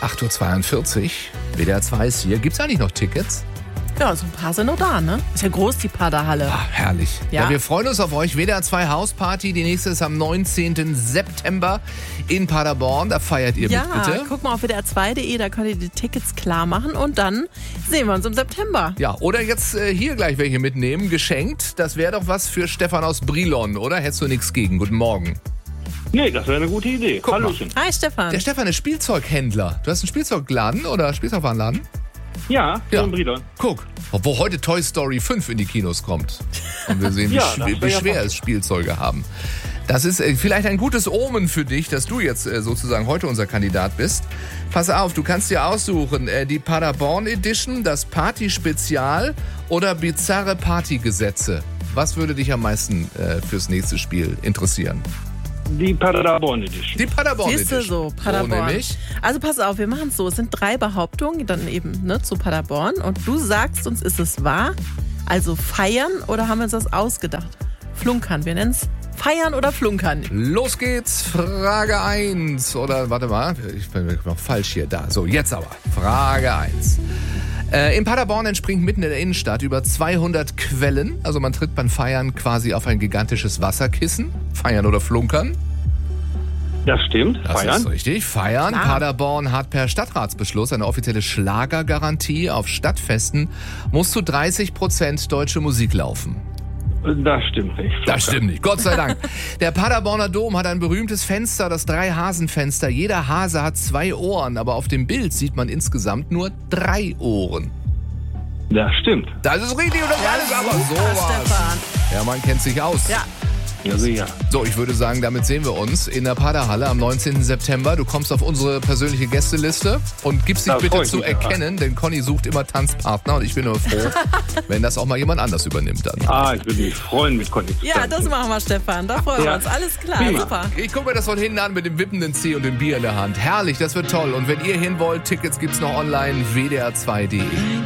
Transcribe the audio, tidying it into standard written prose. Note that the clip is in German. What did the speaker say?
8.42 Uhr. WDR 2 ist hier. Gibt's eigentlich noch Tickets? Ja, so ein paar sind noch da, ne? Ist ja groß, die Paderhalle. Ah, herrlich. Ja. Wir freuen uns auf euch. WDR 2 Hausparty. Die nächste ist am 19. September in Paderborn. Da feiert ihr mit, bitte. Guck mal auf wdr2.de, da könnt ihr die Tickets klar machen und dann sehen wir uns im September. Ja, oder jetzt hier gleich welche mitnehmen, geschenkt. Das wäre doch was für Stefan aus Brilon, oder? Hättest du nichts gegen? Guten Morgen. Nee, das wäre eine gute Idee. Guck mal. Hallöchen. Hi Stefan. Der Stefan ist Spielzeughändler. Du hast einen Spielzeugladen oder Spielzeugwarenladen? Ja, in Brilon. Guck, wo heute Toy Story 5 in die Kinos kommt. Und wir sehen, wie schwer es Spielzeuge haben. Das ist vielleicht ein gutes Omen für dich, dass du jetzt sozusagen heute unser Kandidat bist. Pass auf, du kannst dir aussuchen, die Paderborn Edition, das Party-Spezial oder bizarre Partygesetze. Was würde dich am meisten fürs nächste Spiel interessieren? Die Paderborn Edition. Die Paderborn Siehste Edition. so, Paderborn. So nämlich. Also pass auf, wir machen es so. Es sind 3 Behauptungen, dann eben zu Paderborn. Und du sagst uns, ist es wahr? Also feiern oder haben wir uns das ausgedacht? Flunkern, wir nennen es feiern oder flunkern. Los geht's, Frage 1. Oder, warte mal, ich bin noch falsch hier. Da, so, jetzt aber. Frage 1. In Paderborn entspringt mitten in der Innenstadt über 200 Quellen. Also man tritt beim Feiern quasi auf ein gigantisches Wasserkissen. Feiern oder flunkern? Das stimmt. Das Feiern. ist richtig. Feiern. Klar. Paderborn hat per Stadtratsbeschluss eine offizielle Schlagergarantie. Auf Stadtfesten muss zu 30% deutsche Musik laufen. Das stimmt nicht. Das stimmt nicht, Gott sei Dank. Der Paderborner Dom hat ein berühmtes Fenster, das 3-Hasen-Fenster. Jeder Hase hat 2 Ohren, aber auf dem Bild sieht man insgesamt nur 3 Ohren. Das stimmt. Das ist richtig und das alles aber sowas. Stefan. Ja, man kennt sich aus. Ja. Ja, sicher. So, ich würde sagen, damit sehen wir uns in der Paderhalle am 19. September. Du kommst auf unsere persönliche Gästeliste und gibst dich Da bitte freu ich zu mich erkennen, denn Conny sucht immer Tanzpartner und ich bin nur froh, wenn das auch mal jemand anders übernimmt dann. Ich würde mich freuen mit Conny. Ja, das machen wir, Stefan. Da freuen wir Ja. uns. Alles klar, Prima. super. Ich gucke mir das von hinten an mit dem wippenden C und dem Bier in der Hand. Herrlich, das wird toll. Und wenn ihr hin wollt, Tickets gibt's noch online, wdr2.de.